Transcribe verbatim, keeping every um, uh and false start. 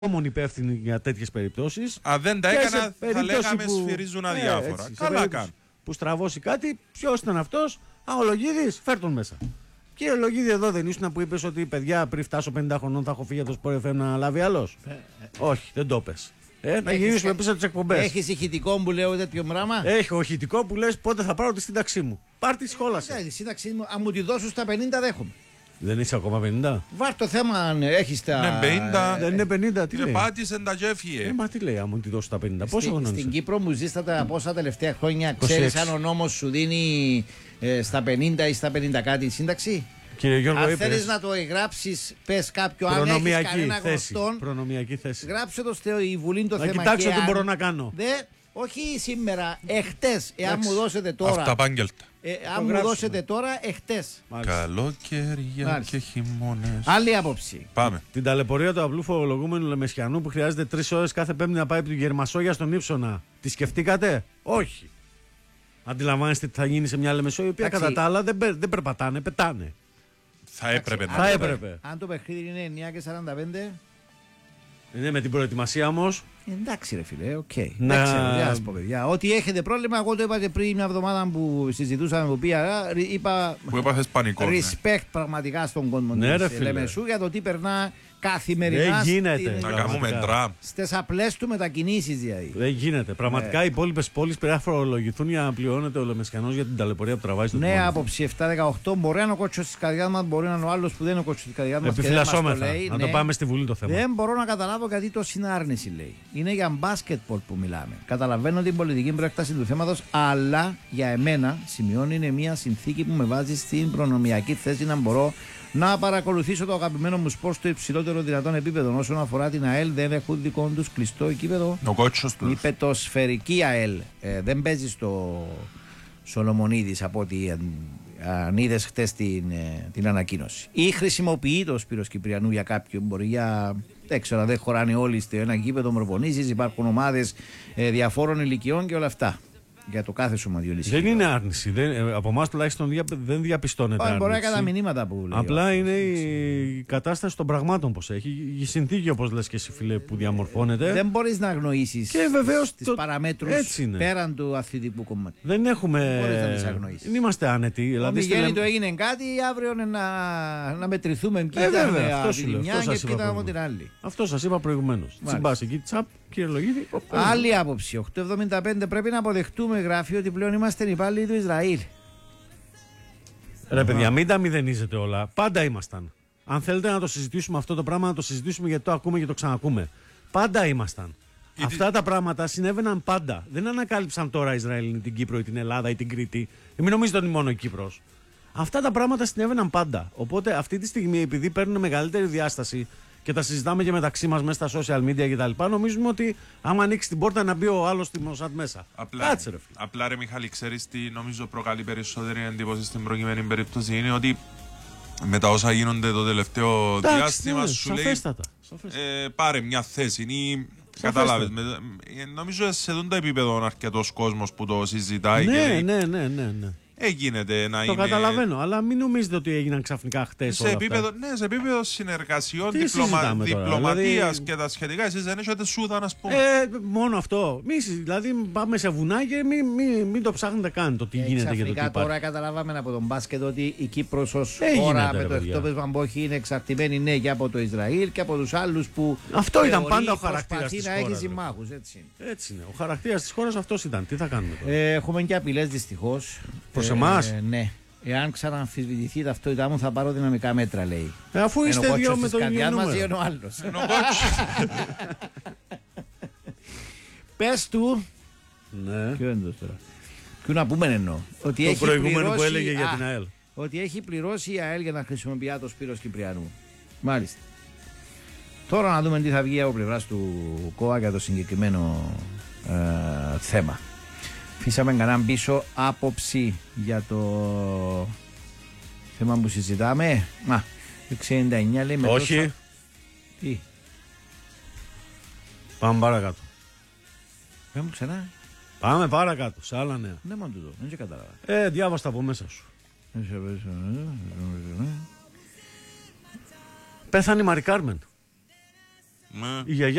μόνοι υπεύθυνοι για τέτοιες περιπτώσεις. Αν δεν τα έκανα, θα λέγαμε που... σφυρίζουν αδιάφορα. Ε, Καλά κάνουν. Που στραβώσει κάτι, ποιος ήταν αυτός? Α, ο Λογίδης, φέρ τον μέσα. Κύριε Λογίδη, εδώ δεν ήσουν που είπες ότι παιδιά πριν φτάσω πενήντα χρονών θα έχω φύγει από το Sport εφ εμ να λάβει άλλος? Ε, ε, Όχι, δεν το πες. Ε, να γυρίσουμε πίσω τις εκπομπές. Έχεις ηχητικό που λέω τέτοιο πράγμα? Έχω ηχητικό που λες πότε θα πάρω τη σύνταξή μου. Πάρ' τη σχόλασε. Ε, τη σύνταξή μου, αν μου τη δώσουν στα πενήντα δέχομαι. Δεν είσαι ακόμα πενήντα? Βάρ' το θέμα αν έχεις τα. Ναι, πενήντα. Δεν είναι πενήντα, τι λέει? Πάτησε τα τζέφιε. Ε, μα τι λέει, αν μου τη δώσω στα πενήντα? Πόσο Στη, χρόνο στην είσαι? Κύπρο μου ζεις τα πόσα τελευταία χρόνια? Ξέρεις αν ο νόμος σου δίνει ε, στα πενήντα ή στα πενήντα κάτι σύνταξη? Κύριε Γιώργο, αν είπες, θέλεις να το εγγράψεις, πες κάποιο, αν έχεις κανένα γνωστόν, προνομιακή θέση. γράψε το στη Βουλή το να θέμα. Να κοιτάξω τι αν... μπορώ να κάνω. Δε, όχι σήμερα, εχτες, εάν μου δώσετε τώρα. Αυταπάγγελτα. Ε, αν μου δώσετε τώρα, εχτες. Καλοκαίρια και χειμώνες. Άλλη άποψη. Πάμε. Την ταλαιπωρία του απλού φορολογούμενου Λεμεσιανού που χρειάζεται τρεις ώρες κάθε Πέμπτη να πάει από την Γερμασόγεια στον Ύψωνα. Τη σκεφτήκατε? Όχι. Αντιλαμβάνεστε τι θα γίνει σε μια Λεμεσό η οποία Άξι. κατά τα άλλα δεν, δεν περπατάνε, πετάνε. Θα έπρεπε Άξι, να θα το έπρεπε. Αν το παιχνίδι είναι εννιά και σαράντα πέντε. Είναι με την προετοιμασία όμως. Εντάξει ρε φίλε, οκ. Okay. Να... Εντάξει, ρε, ας πω, παιδιά. Ότι έχετε πρόβλημα, εγώ το είπα και πριν μια εβδομάδα που συζητούσαμε που πήγα, είπα που έπαθες πανικό. Respect ναι. πραγματικά στον κόσμο ναι, της Λεμεσού για το τι περνά καθημερινά. Δεν γίνεται. Να κάνουμε ντραμ. Στις απλές του μετακινήσεις δηλαδή. Δεν γίνεται. Πραγματικά ναι. Οι υπόλοιπες πόλεις πρέπει να φορολογηθούν για να πληρώνεται ο Λεμεσιανός για την ταλαιπωρία που τραβάει στον ναι, τιμόνι. άποψη επτά δεκαοκτώ. Μπορεί να είναι ο κότσος της καρδιάς μας, μπορεί να είναι ο άλλος που δεν είναι ο κότσος της καρδιάς μας. Επιφυλασσόμεθα. Λέει, να ναι. το πάμε στη Βουλή το θέμα. Δεν μπορώ να καταλάβω γιατί το συνάρνηση λέει. Είναι για μπάσκετμπολ που μιλάμε. Καταλαβαίνω την πολιτική προέκταση του θέματος, αλλά για εμένα σημειώνει είναι μια συνθήκη που με βάζει στην προνομιακή θέση να μπορώ να παρακολουθήσω το αγαπημένο μου σπορ στο υψηλότερο δυνατόν επίπεδο. Όσον αφορά την ΑΕΛ, δεν έχουν δικό του κλειστό επίπεδο. Ο κότσος του. Είπε το σφαιρική ΑΕΛ. Ε, δεν παίζει στο Σολομονίδης από ό,τι αν είδες χτες την, ε, την ανακοίνωση. Ή χρησιμοποιεί το Σπύρος Κυπριανού για κάποιον. Μπορεί για. Δεν ξέρω, δεν χωράνε όλοι στο ένα γήπεδο μορφωνίζεις. Υπάρχουν ομάδες ε, διαφόρων ηλικιών και όλα αυτά. Για το κάθε σωματιό λύση. Δεν είναι άρνηση. Δεν, από εμάς τουλάχιστον δια, δεν διαπιστώνεται. Μπορεί άρνηση. να κατά μηνύματα που λέει. Απλά είναι η κατάσταση των πραγμάτων πως έχει. Η συνθήκη, όπως λες και εσύ, φίλε, που διαμορφώνεται. Δεν μπορείς να αγνοήσεις τις το... παραμέτρους πέραν του αθλητικού κομμάτι. Δεν έχουμε. Δεν μπορείς να τις αγνοήσεις. Δεν είμαστε άνετοι. Δηλαδή, στελε... το έγινε κάτι, αύριο να, να μετρηθούμε. Και ε, βέβαια, αυτό σου λέω. Και κοιτάμε την άλλη. Αυτό σας είπα προηγουμένως. Τσιμπάς εκεί, τσαπ, κύριε Λογίδη. Άλλη άποψη. οκτώ εβδομήντα πέντε πρέπει να αποδεχτούμε, γράφει, ότι πλέον είμαστε υπάλληλοι του Ισραήλ. Ρε παιδιά, μην τα μηδενίζετε όλα. Πάντα ήμασταν. Αν θέλετε να το συζητήσουμε αυτό το πράγμα, να το συζητήσουμε γιατί το ακούμε και το ξανακούμε. Πάντα ήμασταν. Η... Αυτά τα πράγματα συνέβαιναν πάντα. Δεν ανακάλυψαν τώρα οι Ισραηλοί την Κύπρο ή την Ελλάδα ή την Κρήτη. Μην νομίζετε ότι είναι μόνο η Κύπρος. Αυτά τα πράγματα συνέβαιναν πάντα. Οπότε αυτή τη στιγμή, επειδή παίρνουν μεγαλύτερη διάσταση και τα συζητάμε και μεταξύ μας μέσα στα social media κτλ., νομίζουμε ότι άμα ανοίξει την πόρτα να μπει ο άλλος στη Μοσάτ μέσα. Απλά, Κάτσε, ρε, φίλε. Απλά ρε Μιχάλη, ξέρεις τι νομίζω προκαλεί περισσότερη εντύπωση στην προκειμένη περίπτωση? Είναι ότι με τα όσα γίνονται το τελευταίο Εντάξει, διάστημα ναι, σου σαφέστατα, λέει ε, πάρε μια θέση ή κατάλαβες. Με, ε, νομίζω σε αυτό το επίπεδο αρκετός κόσμος που το συζητάει. Ναι, και λέει, ναι, ναι, ναι, ναι. Έγινε να το είναι. καταλαβαίνω, αλλά μην νομίζετε ότι έγιναν ξαφνικά χτες σε όλα επίπεδο, αυτά. Ναι, σε επίπεδο συνεργασιών, Τι διπλωμα... διπλωματίας δηλαδή... και τα σχετικά. Εσείς δεν έχετε σούδα, να πούμε. Ε, μόνο αυτό. Μη, δηλαδή πάμε σε βουνά και μην μη, μη το ψάχνετε καν το τι ε, γίνεται και το τι υπάρχει. Τώρα καταλάβαμε από τον μπάσκετ ότι η Κύπρος ως ε, χώρα γίνεται, με το εκτόπισμα που έχει είναι εξαρτημένη, ναι, και από το Ισραήλ και από τους άλλους που. Αυτό ήταν πάντα ο χαρακτήρας της να χώρας. έχει συμμάχους, έτσι. έτσι είναι. Ο χαρακτήρας της χώρας αυτός ήταν. Τι θα κάνουμε τώρα. Ε, έχουμε και απειλές δυστυχώς. Προς ε, εμάς. Ναι. Εάν ξαναμφισβητηθεί η ταυτότητά μου, θα πάρω δυναμικά μέτρα, λέει. Ε, αφού είστε δύο με το ίδιο νούμερο. Είναι ο άλλος. Πες του. Ναι. Ποιο είναι το τώρα? Ποιο να πούμε εννοώ? Ότι το έχει προηγούμενο πληρώσει... που έλεγε για Α, την ΑΕΛ. Ότι έχει πληρώσει η ΑΕΛ για να χρησιμοποιεί το Σπύρος Κυπριανού. Μάλιστα. Τώρα να δούμε τι θα βγει από πλευράς του ΚΟΑ για το συγκεκριμένο ε, θέμα. Φύσαμε κανέναν πίσω άποψη για το θέμα που συζητάμε. Μα, εξήντα εννιά λέει με όχι. τόσα... Τι? Πάμε παρακάτω. Πάμε ξανά. Πάμε παρακάτω, σε άλλα νέα. Ναι, μόνο τούτο, δεν σε κατάλαβα. Ε, διάβαστα από μέσα σου. Πέθανε η Μαρι Κάρμεν. Ναι. Η γιαγιά